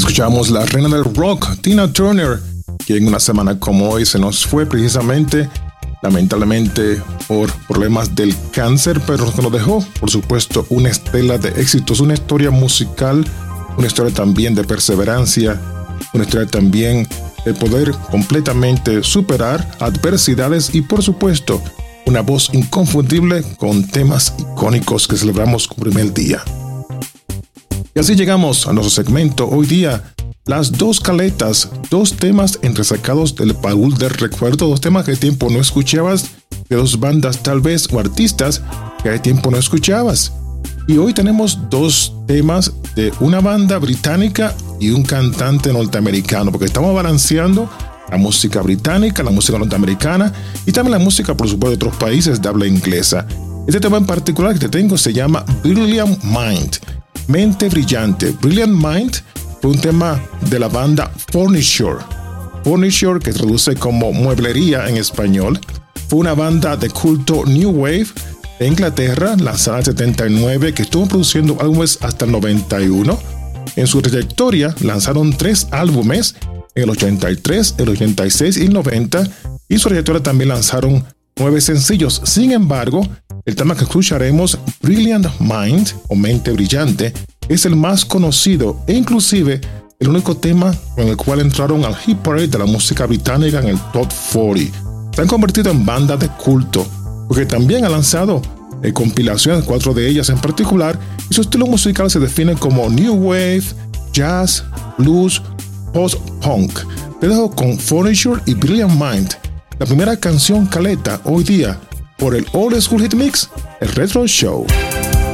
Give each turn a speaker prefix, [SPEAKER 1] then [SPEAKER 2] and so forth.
[SPEAKER 1] Escuchamos la reina del rock, Tina Turner, que en una semana como hoy se nos fue precisamente, lamentablemente, por problemas del cáncer, pero nos dejó, por supuesto, una estela de éxitos, una historia musical, una historia también de perseverancia, una historia también de poder completamente superar adversidades y, por supuesto, una voz inconfundible con temas icónicos que celebramos como primer día. Y así llegamos a nuestro segmento hoy día, las dos caletas, dos temas entresacados del baúl del recuerdo, dos temas que de tiempo no escuchabas, de dos bandas tal vez o artistas que de tiempo no escuchabas. Y hoy tenemos dos temas de una banda británica y un cantante norteamericano, porque estamos balanceando la música británica, la música norteamericana y también la música, por supuesto, de otros países de habla inglesa. Este tema en particular que te tengo se llama Brilliant Mind, Mente Brillante. Brilliant Mind fue un tema de la banda Furniture. Furniture, que traduce como mueblería en español, fue una banda de culto New Wave de Inglaterra, lanzada en el 79, que estuvo produciendo álbumes hasta el 91. En su trayectoria lanzaron 3 álbumes en el 83, el 86 y el 90, y en su trayectoria también lanzaron 9 sencillos. Sin embargo, el tema que escucharemos, Brilliant Mind o Mente Brillante, es el más conocido e inclusive el único tema con el cual entraron al hit parade de la música británica en el Top 40. Se han convertido en banda de culto porque también ha lanzado compilaciones, 4 de ellas en particular, y su estilo musical se define como New Wave, Jazz, Blues, Post-Punk. Te dejo con Furniture y Brilliant Mind, la primera canción caleta hoy día por el Old School Hit Mix, el Retro Show.